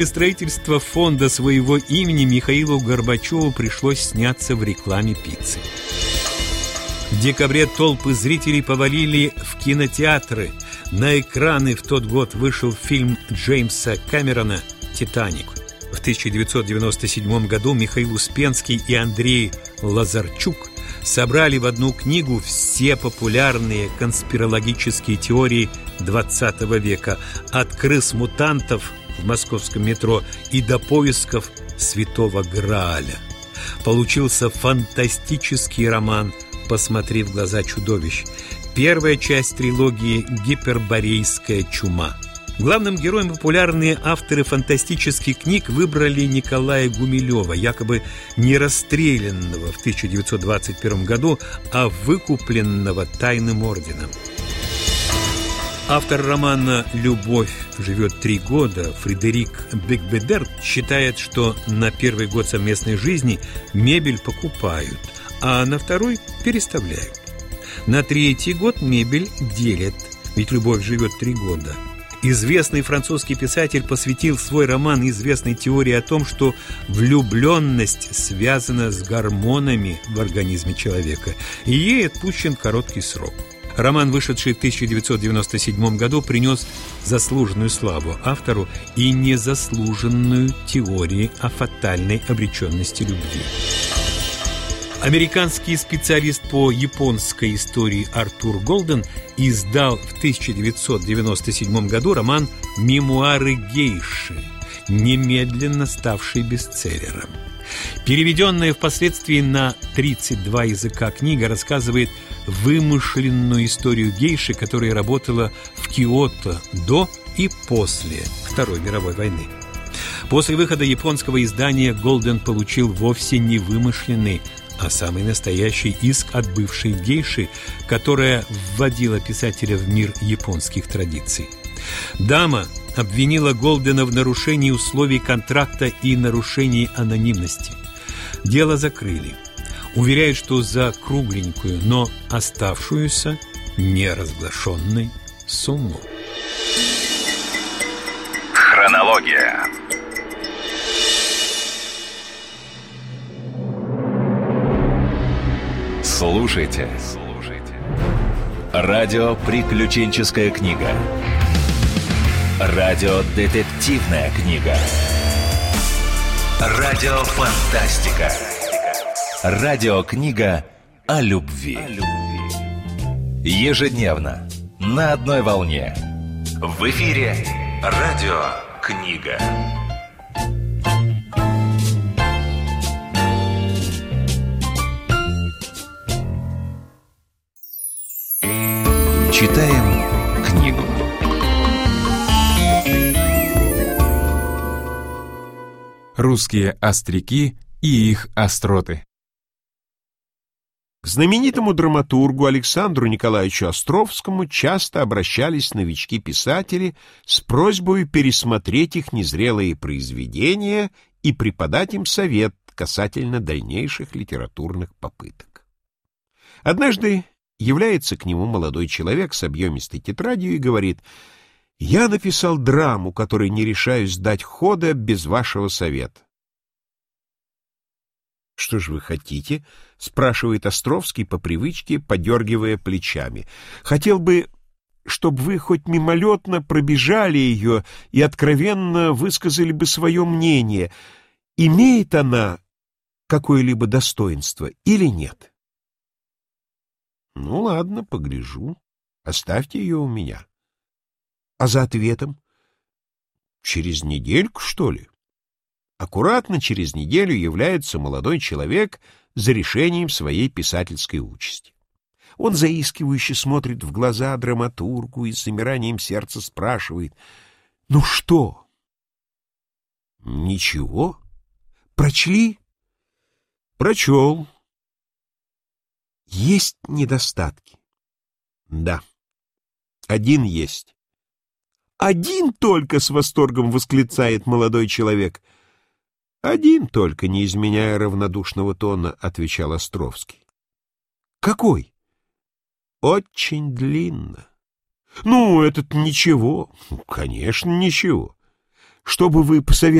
Для строительства фонда своего имени Михаилу Горбачеву пришлось сняться в рекламе пиццы. В декабре толпы зрителей повалили в кинотеатры. На экраны в тот год вышел фильм Джеймса Кэмерона «Титаник». В 1997 году Михаил Успенский и Андрей Лазарчук собрали в одну книгу все популярные конспирологические теории XX века, от крыс-мутантов в московском метро и до поисков Святого Грааля. Получился фантастический роман «Посмотри в глаза чудовищ». Первая часть трилогии «Гиперборейская чума». Главным героем популярные авторы фантастических книг выбрали Николая Гумилева, якобы не расстрелянного в 1921 году, а выкупленного тайным орденом. Автор романа «Любовь живет 3 года» Фредерик Бекбедер считает, что на первый год совместной жизни мебель покупают, а на второй переставляют. На 3-й год мебель делят, ведь любовь живет 3 года. Известный французский писатель посвятил свой роман известной теории о том, что влюбленность связана с гормонами в организме человека, и ей отпущен короткий срок. Роман, вышедший в 1997 году, принес заслуженную славу автору и незаслуженную теории о фатальной обреченности любви. Американский специалист по японской истории Артур Голден издал в 1997 году роман «Мемуары гейши», немедленно ставший бестселлером. Переведенная впоследствии на 32 языка книга рассказывает вымышленную историю гейши, которая работала в Киото до и после Второй мировой войны. После выхода японского издания Голден получил вовсе не вымышленный, а самый настоящий иск от бывшей гейши, которая вводила писателя в мир японских традиций. Дама обвинила Голдена в нарушении условий контракта и нарушении анонимности. Дело закрыли. Уверяют, что за кругленькую, но оставшуюся неразглашенной сумму. Хронология. Слушайте. Радио «Приключенческая книга». Радио «Детективная книга». Радио «Фантастика». Радиокнига о любви. Ежедневно на одной волне. В эфире «Радиокнига». Читаем книгу. Русские остряки и их остроты. К знаменитому драматургу Александру Николаевичу Островскому часто обращались новички-писатели с просьбой пересмотреть их незрелые произведения и преподать им совет касательно дальнейших литературных попыток. Однажды является к нему молодой человек с объемистой тетрадью и говорит: «Я написал драму, которой не решаюсь дать хода без вашего совета». «Что же вы хотите?» — спрашивает Островский по привычке, подергивая плечами. «Хотел бы, чтобы вы хоть мимолетно пробежали ее и откровенно высказали бы свое мнение, имеет она какое-либо достоинство или нет». «Ну ладно, погляжу. Оставьте ее у меня». «А за ответом?» «Через недельку, что ли?» Аккуратно через неделю является молодой человек за решением своей писательской участи. Он заискивающе смотрит в глаза драматургу и с замиранием сердца спрашивает: «Ну что?» «Ничего. Прочли?» «Прочел». «Есть недостатки?» «Да. Один есть». «Один только!» — с восторгом восклицает молодой человек. «Один только», — не изменяя равнодушного тона, отвечал Островский. «Какой?» «Очень длинно». «Ну, этот ничего». «Конечно, ничего». Что бы вы посоветовали